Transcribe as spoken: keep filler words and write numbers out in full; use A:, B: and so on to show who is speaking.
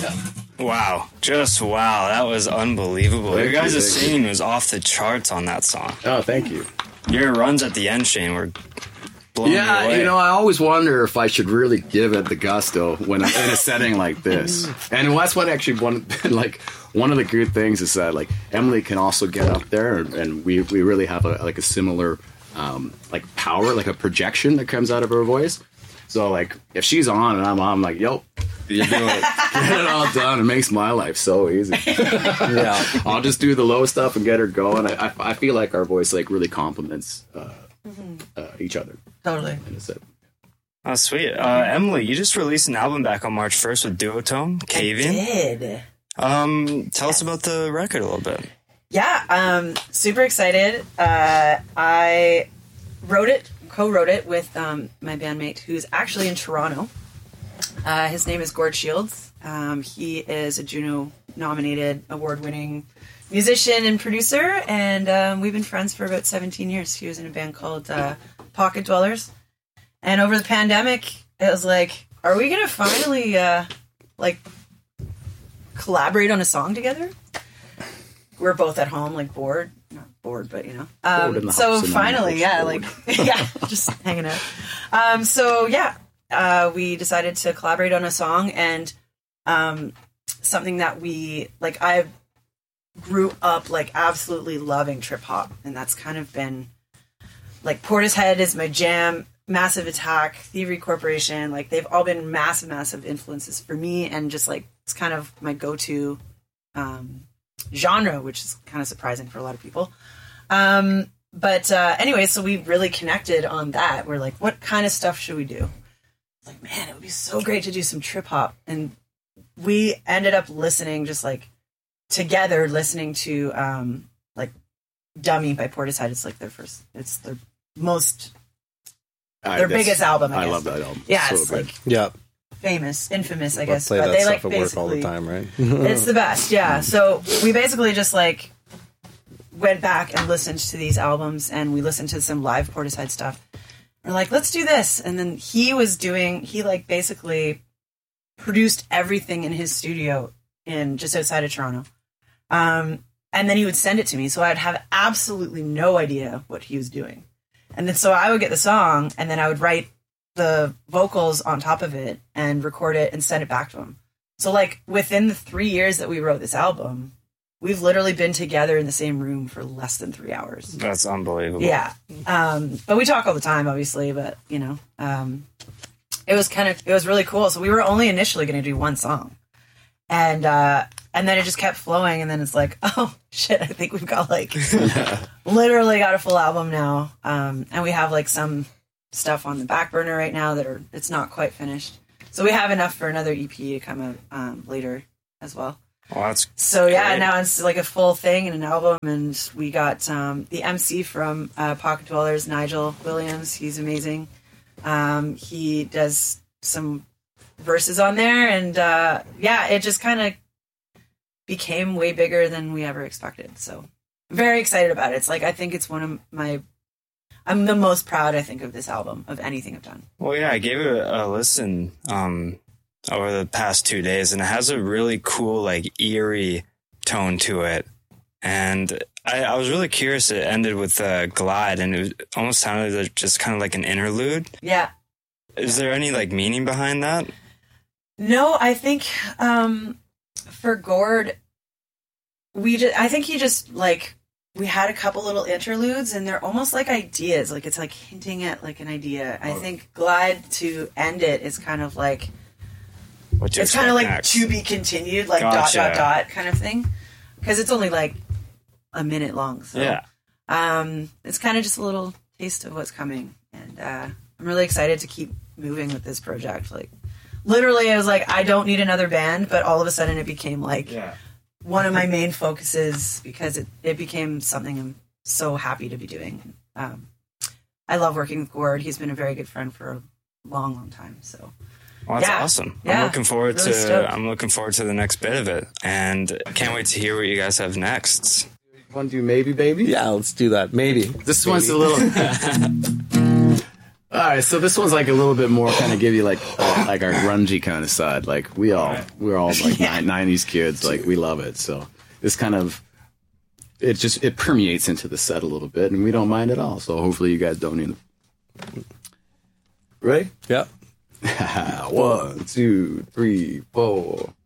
A: Wow. Just wow. That was unbelievable.
B: Thank
A: Your guys'
B: you,
A: singing was off the charts on that song.
B: Oh, thank you.
A: Your runs at the end, Shane, were blowing me
B: Yeah,
A: away.
B: you know, I always wonder if I should really give it the gusto when I'm in a setting like this. And that's what actually one like one of the good things is that like Emily can also get up there, and, and we we really have a like a similar um, like power, like a projection that comes out of her voice. So like if she's on and I'm on, I'm like, yo, you do it, get it all done. It makes my life so easy. Yeah, I'll just do the low stuff and get her going. I I, I feel like our voice like really complements uh, mm-hmm. uh, each other.
C: Totally.
B: And it's a,
A: Oh, sweet. Uh, Emily, you just released an album back on March first with Duotone, Caving.
C: I did.
A: Um, tell us about the record a little bit.
C: Yeah, um, super excited. Uh, I wrote it, co-wrote it with um, my bandmate who's actually in Toronto. Uh, his name is Gord Shields. Um, he is a Juno-nominated, award-winning musician and producer, and um, we've been friends for about seventeen years. He was in a band called uh, Pocket Dwellers. And over the pandemic, it was like, are we going to finally, uh, like, collaborate on a song together? We're both at home, like, bored. Not bored, but, you know. Um, so finally, yeah, like, yeah, just hanging out. Um, so, yeah, uh, we decided to collaborate on a song, and um, something that we, like, I grew up, like, absolutely loving trip-hop, and that's kind of been, like, Portishead is my jam. Massive Attack, Thievery Corporation, like they've all been massive, massive influences for me, and just like it's kind of my go-to um, genre, which is kind of surprising for a lot of people. Um, but uh, anyway, so we really connected on that. We're like, what kind of stuff should we do? Like, man, it would be so great to do some trip hop, and we ended up listening, just like together, listening to um, like Dummy by Portishead. It's like their first, it's their most. Their biggest album, I guess.
B: I love that album.
C: Yeah,
B: so
C: it's
B: good.
C: like
D: yeah.
C: famous, infamous, I
D: I
C: guess.
D: play
C: But
D: that
C: they
D: stuff
C: like
D: at work all the
C: basically,
D: time, right?
C: it's the best, yeah. So we basically just like went back and listened to these albums, and we listened to some live Portishead stuff. We're like, let's do this. And then he was doing, he like basically produced everything in his studio in just outside of Toronto. Um, and then he would send it to me, so I'd have absolutely no idea what he was doing. And then so I would get the song, and then I would write the vocals on top of it and record it and send it back to him. So like within the three years that we wrote this album, we've literally been together in the same room for less than three hours.
A: That's unbelievable.
C: Yeah. Um, but we talk all the time, obviously, but you know, um, it was kind of, it was really cool. So we were only initially going to do one song, and, uh, and then it just kept flowing. And then it's like, oh shit, I think we've got like literally got a full album now. Um, and we have like some stuff on the back burner right now that are, it's not quite finished. So we have enough for another E P to come out um, later as well.
A: Well, that's
C: so yeah,
A: great.
C: Now it's like a full thing and an album, and we got um, the M C from uh, Pocket Dwellers, Nigel Williams. He's amazing. Um, he does some verses on there, and uh, yeah, it just kind of became way bigger than we ever expected. So very excited about it. It's like, I think it's one of my, I'm the most proud, I think, of this album, of anything I've done.
A: Well, yeah, I gave it a listen um, over the past two days, and it has a really cool, like, eerie tone to it. And I, I was really curious. It ended with uh, Glide, and it was, almost sounded like just kind of like an interlude.
C: Yeah.
A: Is there any, like, meaning behind that?
C: No, I think um, for Gord, we just, I think he just, like, we had a couple little interludes, and they're almost like ideas. Like, it's like hinting at like an idea. I think Glide to end it is kind of like,
A: What
C: it's kind of like
A: next?
C: to be continued, like
A: Gotcha.
C: dot, dot, dot kind of thing. Because it's only like a minute long. So,
A: Yeah.
C: um, it's kind of just a little taste of what's coming. And uh, I'm really excited to keep moving with this project. Like, literally, I was like, I don't need another band, but all of a sudden it became like,
A: Yeah.
C: one of my main focuses, because it, it became something I'm so happy to be doing. Um, I love working with Gord. He's been a very good friend for a long, long time. So,
A: Well, that's
C: yeah.
A: awesome.
C: Yeah.
A: I'm looking forward
C: Really
A: to
C: stoked.
A: I'm looking forward to the next bit of it, and can't wait to hear what you guys have next.
B: Want to do Maybe Baby?
D: Yeah, let's do that. Maybe.
B: This one's a little... All right, so this one's like a little bit more kind of give you like uh, like our grungy kind of side. Like we all we're all like
C: Yeah.
B: nineties kids. Like we love it. So this kind of it just it permeates into the set a little bit, and we don't mind at all. So hopefully you guys don't either. Ready?
D: Yeah.
B: One, two, three, four.